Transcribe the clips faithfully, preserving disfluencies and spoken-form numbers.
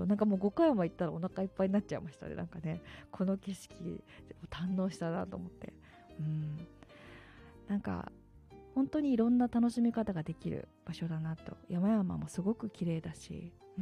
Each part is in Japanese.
ど、なんかもうごかいも行ったらお腹いっぱいになっちゃいましたね。なんかね、この景色を堪能したなと思って、うん、なんか本当にいろんな楽しみ方ができる場所だなと。山々もすごく綺麗だし、うん、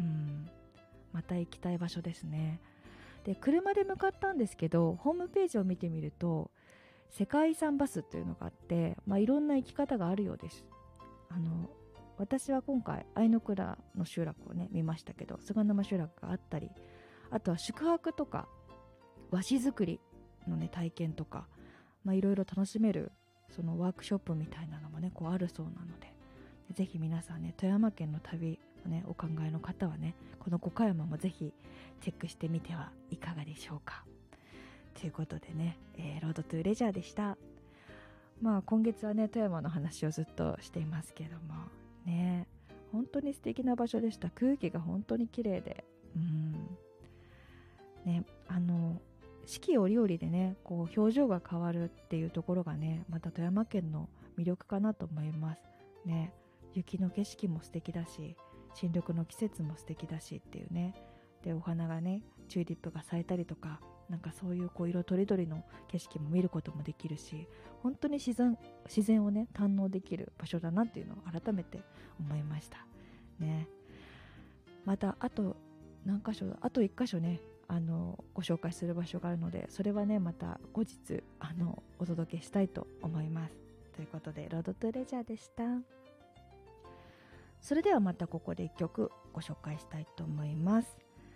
また行きたい場所ですね。で、車で向かったんですけど、ホームページを見てみると世界遺産バスっていうのがあって、まあ、いろんな行き方があるようです。あの私は今回相の倉の集落をね見ましたけど、菅沼集落があったり、あとは宿泊とか和紙作りのね体験とか、まあいろいろ楽しめるそのワークショップみたいなのもねこうあるそうなので、ぜひ皆さんね富山県の旅をねお考えの方はね、この五箇山もぜひチェックしてみてはいかがでしょうか。ということでね、えー、ロードトゥーレジャーでした。まあ今月はね富山の話をずっとしていますけどもね、本当に素敵な場所でした。空気が本当に綺麗で、うんね、あの四季折々でねこう表情が変わるっていうところがね、また富山県の魅力かなと思いますね。雪の景色も素敵だし、新緑の季節も素敵だしっていうね。で、お花がねチューリップが咲いたりとか、なんかそういうこう色とりどりの景色も見ることもできるし、本当に自然自然をね堪能できる場所だなっていうのを改めて思いましたね。またあと何箇所、あといっ箇所ねあのご紹介する場所があるので、それはねまた後日あのお届けしたいと思います。ということでロードトゥレジャーでした。それではまたここでいっきょくご紹介したいと思います。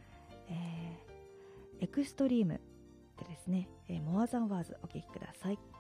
えー、エクストリームでですね、えー、モアザンワーズお聴きください。